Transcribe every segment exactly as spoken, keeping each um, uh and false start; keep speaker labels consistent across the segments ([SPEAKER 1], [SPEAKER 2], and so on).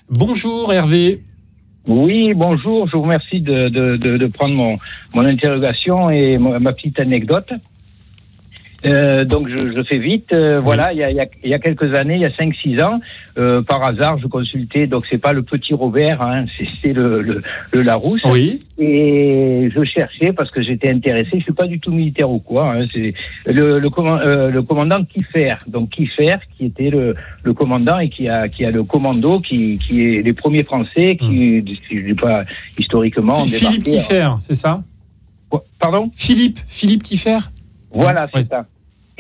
[SPEAKER 1] Bonjour Hervé.
[SPEAKER 2] Oui, bonjour, je vous remercie de, de, de, de prendre mon, mon interrogation et ma, ma petite anecdote. Euh, donc je, je fais vite. Euh, oui. Voilà, il y a, il y a, il y a quelques années, il y a cinq six ans, euh, par hasard, je consultais. Donc c'est pas le petit Robert, hein, c'est, c'est le, le, le Larousse.
[SPEAKER 1] Oui.
[SPEAKER 2] Et je cherchais parce que j'étais intéressé. Je suis pas du tout militaire ou quoi. Hein, c'est le, le, command, euh, le commandant Kiefer. Donc Kiefer, qui était le, le commandant et qui a, qui a le commando, qui, qui est les premiers Français, qui, mmh. si je dis pas historiquement,
[SPEAKER 1] Philippe Kiefer, c'est ça?
[SPEAKER 2] Pardon?
[SPEAKER 1] Philippe, Philippe Kiefer.
[SPEAKER 2] Voilà, c'est ouais. ça.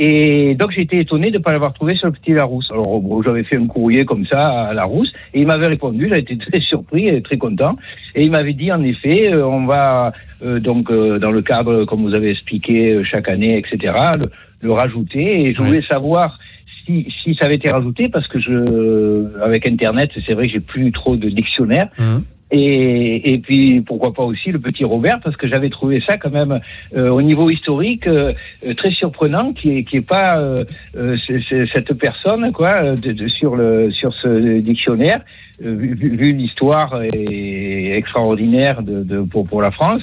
[SPEAKER 2] Et donc j'ai été étonné de ne pas l'avoir trouvé sur le petit Larousse. Alors bon, j'avais fait un courrier comme ça à Larousse et il m'avait répondu. J'ai été très surpris et très content. Et il m'avait dit en effet, euh, on va euh, donc euh, dans le cadre, comme vous avez expliqué, euh, chaque année, et cetera, le, le rajouter. Et je voulais oui. savoir si, si ça avait été rajouté parce que je, avec Internet, c'est vrai que j'ai plus trop de dictionnaire. Mmh. Et, et puis pourquoi pas aussi le petit Robert, parce que j'avais trouvé ça quand même euh, au niveau historique euh, très surprenant, qui est qui est pas euh, euh, c'est, c'est cette personne quoi de, de, sur le sur ce dictionnaire euh, vu, vu l'histoire est extraordinaire de, de pour pour la France.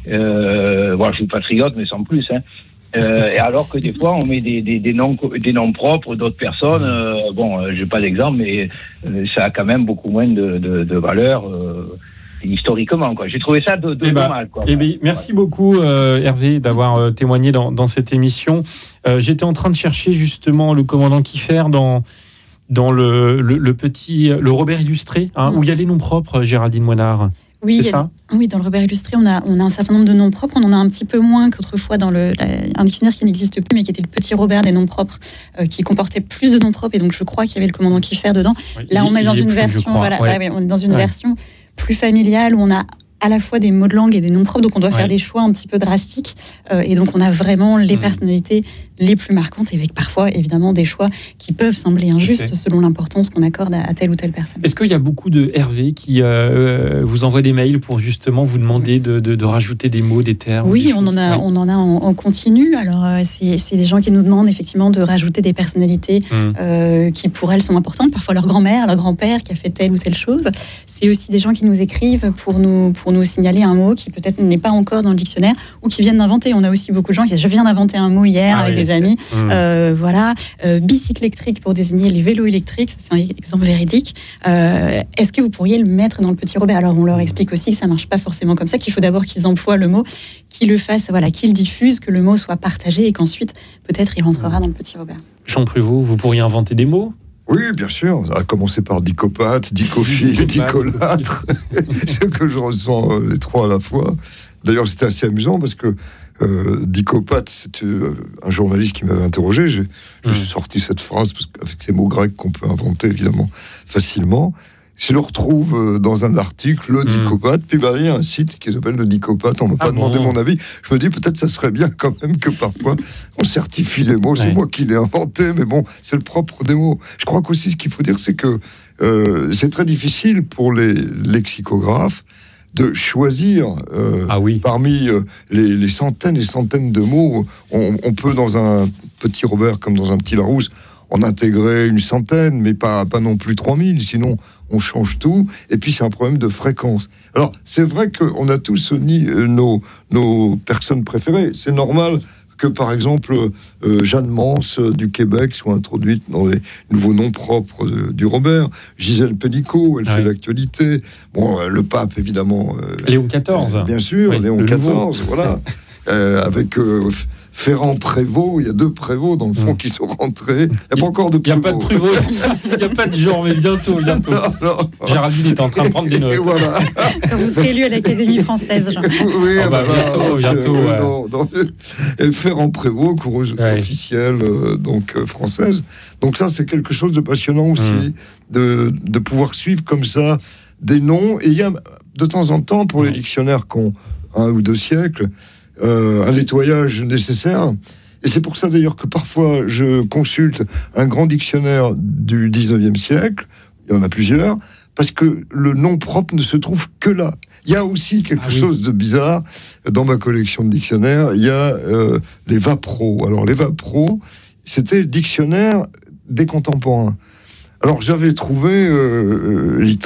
[SPEAKER 2] Euh, bon, je suis patriote mais sans plus. Hein. Euh, et alors que des fois on met des, des, des noms des noms propres d'autres personnes. Euh, bon, euh, j'ai pas d'exemple, mais euh, ça a quand même beaucoup moins de, de, de valeur euh, historiquement. Quoi. J'ai trouvé ça de, de
[SPEAKER 1] eh ben,
[SPEAKER 2] mal. Quoi.
[SPEAKER 1] Eh ben, merci beaucoup euh, Hervé d'avoir euh, témoigné dans, dans cette émission. Euh, j'étais en train de chercher justement le commandant Kiefer dans dans le, le, le petit le Robert illustré, hein, mmh. où il y a les noms propres. Géraldine Moinard.
[SPEAKER 3] Oui,
[SPEAKER 1] c'est ça
[SPEAKER 3] a, oui, dans le Robert illustré, on a, on a un certain nombre de noms propres. On en a un petit peu moins qu'autrefois dans le, la, un dictionnaire qui n'existe plus, mais qui était le petit Robert des noms propres, euh, qui comportait plus de noms propres. Et donc, je crois qu'il y avait le commandant Kiefer dedans. Oui,
[SPEAKER 1] il,
[SPEAKER 3] Là, on est dans une
[SPEAKER 1] plus,
[SPEAKER 3] version, voilà,
[SPEAKER 1] ouais.
[SPEAKER 3] Ouais, on est dans une
[SPEAKER 1] ouais.
[SPEAKER 3] version plus familiale où on a à la fois des mots de langue et des noms propres, donc on doit ouais. faire des choix un petit peu drastiques. Euh, et donc, on a vraiment les mmh. personnalités les plus marquantes, avec parfois, évidemment, des choix qui peuvent sembler injustes okay. selon l'importance qu'on accorde à, à telle ou telle personne.
[SPEAKER 1] Est-ce qu'il y a beaucoup de Hervé qui euh, vous envoient des mails pour justement vous demander de, de, de rajouter des mots, des termes?
[SPEAKER 3] Oui,
[SPEAKER 1] des
[SPEAKER 3] on, en a, ouais. on en a en, en continu. Alors, euh, c'est, c'est des gens qui nous demandent effectivement de rajouter des personnalités mmh. euh, qui, pour elles, sont importantes. Parfois, leur grand-mère, leur grand-père qui a fait telle ou telle chose. C'est aussi des gens qui nous écrivent pour nous, pour nous signaler un mot qui peut-être n'est pas encore dans le dictionnaire ou qui viennent d'inventer. On a aussi beaucoup de gens qui disent « Je viens d'inventer un mot hier ah, avec oui. des amis. Mmh. Euh, voilà, euh, bicycle électrique pour désigner les vélos électriques, ça, c'est un exemple véridique. Euh, est-ce que vous pourriez le mettre dans le petit Robert? Alors on leur explique aussi que ça marche pas forcément comme ça, qu'il faut d'abord qu'ils emploient le mot, qu'ils le fassent, voilà, qu'ils diffusent, que le mot soit partagé et qu'ensuite peut-être il rentrera mmh. dans le petit Robert.
[SPEAKER 1] Jean Prévost, vous pourriez inventer des mots?
[SPEAKER 4] Oui, bien sûr. À commencer par dicopathe, dicophile, dicolâtre. Ce que je ressens euh, les trois à la fois. D'ailleurs, c'était assez amusant parce que Euh, dicopathe, c'était euh, un journaliste qui m'avait interrogé. J'ai, j'ai mmh. sorti cette phrase parce qu'avec ces mots grecs qu'on peut inventer évidemment facilement. Je le retrouve euh, dans un article, le mmh. dicopathe. Puis bah, il y a un site qui s'appelle le dicopathe. On m'a ah pas bon. demandé mon avis. Je me dis peut-être ça serait bien quand même que parfois on certifie les mots. C'est ouais. moi qui l'ai inventé, mais bon, c'est le propre des mots. Je crois qu'aussi ce qu'il faut dire, c'est que euh, c'est très difficile pour les lexicographes de choisir euh,
[SPEAKER 1] ah oui.
[SPEAKER 4] parmi euh, les, les centaines et centaines de mots. On, on peut, dans un petit Robert comme dans un petit Larousse, en intégrer une centaine, mais pas, pas non plus trois mille, sinon on change tout. Et puis c'est un problème de fréquence. Alors c'est vrai qu'on a tous euh, nos, nos personnes préférées. C'est normal que par exemple euh, Jeanne Mance euh, du Québec soit introduite dans les nouveaux noms propres de, du Robert. Gisèle Pénicaud, elle ouais. fait l'actualité. Bon, euh, le pape évidemment. Euh,
[SPEAKER 1] Léon quatorze.
[SPEAKER 4] Euh, bien sûr, oui, Léon quatorze, voilà. euh, avec euh, Ferrand Prévost, il y a deux Prévost dans le fond mmh. qui sont rentrés. Il n'y a pas encore de Prévost.
[SPEAKER 1] Il n'y a pas de Prévost, il n'y a pas de genre, mais bientôt, bientôt. Non, non. Géraldine est en train de prendre des notes. Et voilà.
[SPEAKER 3] Quand vous serez élu à l'Académie française, Jean.
[SPEAKER 4] Oui,
[SPEAKER 1] oh bah, bah, bientôt, bientôt.
[SPEAKER 4] Euh,
[SPEAKER 1] ouais.
[SPEAKER 4] non, non. Et Ferrand Prévost, coureuse ouais. officielle euh, donc euh, française. Donc ça, c'est quelque chose de passionnant aussi, mmh. de, de pouvoir suivre comme ça des noms. Et il y a de temps en temps, pour mmh. les dictionnaires qui ont un ou deux siècles, Euh, un nettoyage nécessaire. Et c'est pour ça d'ailleurs que parfois je consulte un grand dictionnaire du dix-neuvième siècle, il y en a plusieurs, parce que le nom propre ne se trouve que là. Il y a aussi quelque ah, chose oui. de bizarre dans ma collection de dictionnaires, il y a euh, les Vapro. Alors les Vapro, c'était le dictionnaire des contemporains. Alors j'avais trouvé euh, euh,